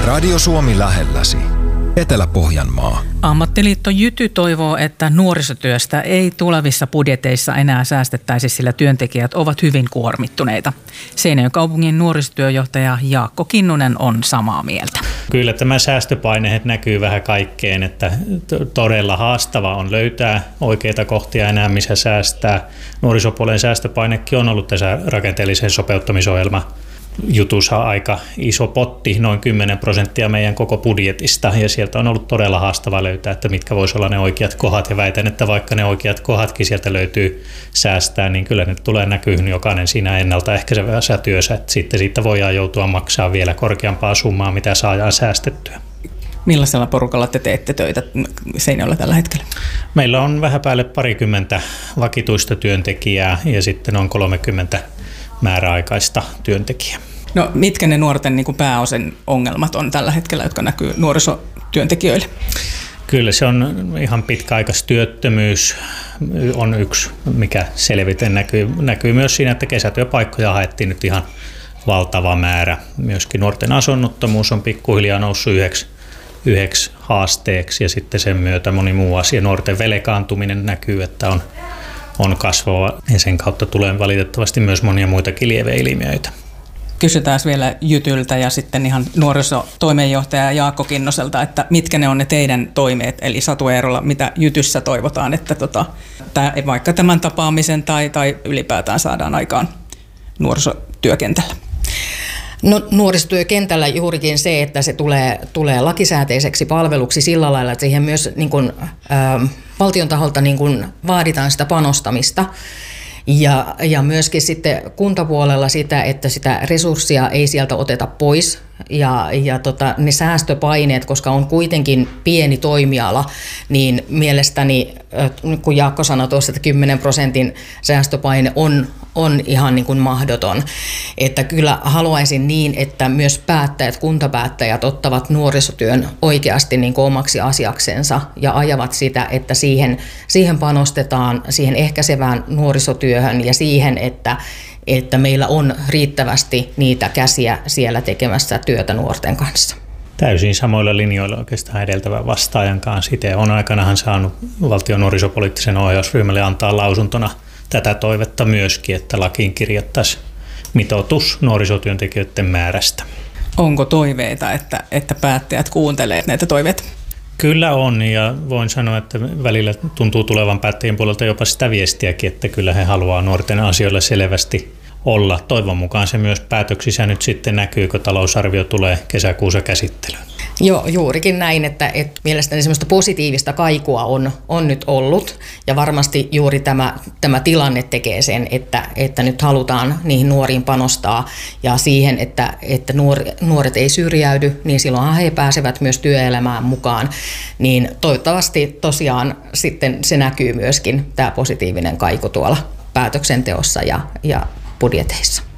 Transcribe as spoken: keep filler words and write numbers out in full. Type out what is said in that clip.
Radio Suomi lähelläsi. Etelä-Pohjanmaa. Ammattiliitto Jyty toivoo, että nuorisotyöstä ei tulevissa budjeteissa enää säästettäisi, sillä työntekijät ovat hyvin kuormittuneita. Seinäjoen kaupungin nuorisotyöjohtaja Jaakko Kinnunen on samaa mieltä. Kyllä tämä säästöpaine näkyy vähän kaikkeen, että todella haastava on löytää oikeita kohtia enää, missä säästää. Nuorisopuolen säästöpainekin on ollut tässä rakenteellisen sopeuttamisohjelma. Jutussa aika iso potti, noin kymmenen prosenttia meidän koko budjetista, ja sieltä on ollut todella haastava löytää, että mitkä voisi olla ne oikeat kohdat, ja väitän, että vaikka ne oikeat kohdatkin sieltä löytyy säästää, niin kyllä ne tulee näkyyn jokainen siinä ennaltaehkäisevässä työssä, että sitten siitä voidaan joutua maksaa vielä korkeampaa summaa, mitä saadaan säästettyä. Millaisella porukalla te teette töitä Seinäjoella tällä hetkellä? Meillä on vähän päälle parikymmentä vakituista työntekijää, ja sitten on kolmekymmentä määräaikaista työntekijää. No mitkä ne nuorten niin kuin pääosin ongelmat on tällä hetkellä, jotka näkyy nuorisotyöntekijöille? Kyllä se on ihan pitkäaikaistyöttömyys on yksi, mikä selviten näkyy. Näkyy myös siinä, että kesätyöpaikkoja haettiin nyt ihan valtava määrä. Myöskin nuorten asunnottomuus on pikkuhiljaa noussut yhdeksi, yhdeksi haasteeksi, ja sitten sen myötä moni muu asia. Nuorten velkaantuminen näkyy, että on on kasvava, ja sen kautta tulee valitettavasti myös monia muitakin lieveilmiöitä. Kysytään vielä Jytyltä ja sitten ihan nuorisotoimenjohtaja Jaakko Kinnoselta, että mitkä ne on ne teidän toimeet, eli Satu Eerola, mitä Jytyssä toivotaan, että tota, tää, vaikka tämän tapaamisen tai, tai ylipäätään saadaan aikaan nuorisotyökentällä? No, nuorisotyökentällä juurikin se, että se tulee, tulee lakisääteiseksi palveluksi sillä lailla, että siihen myös niin kuin, ä, valtion taholta niin kuin vaaditaan sitä panostamista. Ja, ja myöskin sitten kuntapuolella sitä, että sitä resurssia ei sieltä oteta pois. Ja, ja tota, ne säästöpaineet, koska on kuitenkin pieni toimiala, niin mielestäni, kun Jaakko sanoi tuossa, että kymmenen prosentin säästöpaine on, on ihan niin kuin mahdoton. Että kyllä haluaisin niin, että myös päättäjät, kuntapäättäjät ottavat nuorisotyön oikeasti niin kuin omaksi asiaksensa ja ajavat sitä, että siihen, siihen panostetaan, siihen ehkäisevään nuorisotyöhön ja siihen, että että meillä on riittävästi niitä käsiä siellä tekemässä työtä nuorten kanssa. Täysin samoilla linjoilla oikeastaan edeltävän vastaajan kanssa. Itse on aikanahan saanut valtion nuorisopoliittisen ohjausryhmälle antaa lausuntona tätä toivetta myöskin, että lakiin kirjattaisiin mitoitus nuorisotyöntekijöiden määrästä. Onko toiveita, että, että päättäjät kuuntelee näitä toiveita? Kyllä on, ja voin sanoa, että välillä tuntuu tulevan päättäjien puolelta jopa sitä viestiäkin, että kyllä he haluaa nuorten asioilla selvästi olla. Toivon mukaan se myös päätöksissä nyt sitten näkyy, kun talousarvio tulee kesäkuussa käsittelyyn. Joo, juurikin näin, että, että mielestäni semmoista positiivista kaikua on, on nyt ollut, ja varmasti juuri tämä, tämä tilanne tekee sen, että, että nyt halutaan niihin nuoriin panostaa ja siihen, että, että nuor, nuoret ei syrjäydy, niin silloinhan he pääsevät myös työelämään mukaan, niin toivottavasti tosiaan sitten se näkyy myöskin tämä positiivinen kaiku tuolla päätöksenteossa ja, ja budjeteissa.